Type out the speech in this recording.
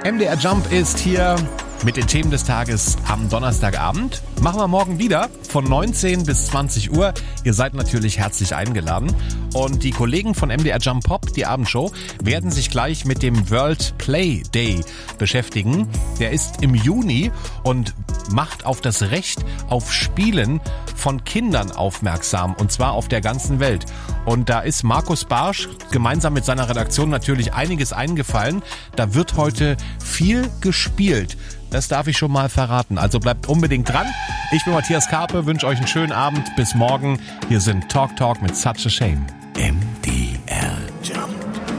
MDR Jump ist hier mit den Themen des Tages am Donnerstagabend. Machen wir morgen wieder von 19 bis 20 Uhr. Ihr seid natürlich herzlich eingeladen. Und die Kollegen von MDR Jump Pop, die Abendshow, werden sich gleich mit dem World Play Day beschäftigen. Der ist im Juni und macht auf das Recht auf Spielen von Kindern aufmerksam. Und zwar auf der ganzen Welt. Und da ist Markus Barsch gemeinsam mit seiner Redaktion natürlich einiges eingefallen. Da wird heute viel gespielt. Das darf ich schon mal verraten. Also bleibt unbedingt dran. Ich bin Matthias Karpe, wünsche euch einen schönen Abend. Bis morgen. Hier sind Talk mit Such a Shame.